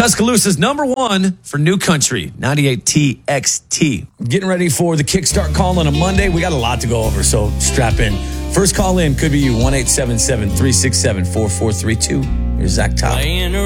Tuscaloosa's number one for New Country, 98 TXT. Getting ready for the Kickstart call on a Monday. We got a lot to go over, so strap in. First call in could be you, 1-877-367-4432. Here's Zach Top.